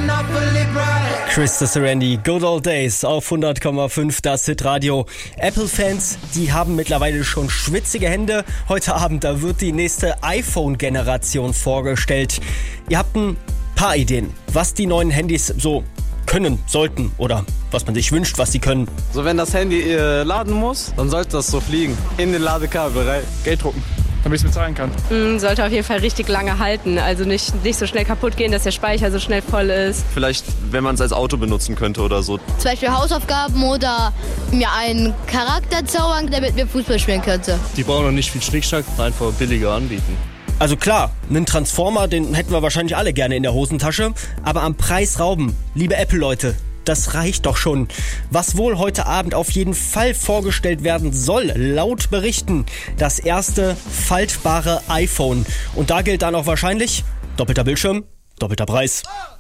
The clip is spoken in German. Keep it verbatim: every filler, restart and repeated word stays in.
Chris Serendi, Good Old Days auf hundert Komma fünf, das Hitradio. Apple-Fans, die haben mittlerweile schon schwitzige Hände. Heute Abend, da wird die nächste iPhone-Generation vorgestellt. Ihr habt ein paar Ideen, was die neuen Handys so können, sollten oder was man sich wünscht, was sie können. So, wenn das Handy äh, laden muss, dann sollte das so fliegen. In den Ladekabel rein. Geld drucken, damit ich es bezahlen kann. Mm, sollte auf jeden Fall richtig lange halten. Also nicht, nicht so schnell kaputt gehen, dass der Speicher so schnell voll ist. Vielleicht, wenn man es als Auto benutzen könnte oder so. Zum Beispiel Hausaufgaben oder mir einen Charakter zaubern, damit mir Fußball spielen könnte. Die brauchen noch nicht viel Schnickschnack, einfach billiger anbieten. Also klar, einen Transformer, den hätten wir wahrscheinlich alle gerne in der Hosentasche. Aber am Preis rauben, liebe Apple-Leute, das reicht doch schon. Was wohl heute Abend auf jeden Fall vorgestellt werden soll, laut Berichten, das erste faltbare iPhone. Und da gilt dann auch wahrscheinlich doppelter Bildschirm, doppelter Preis.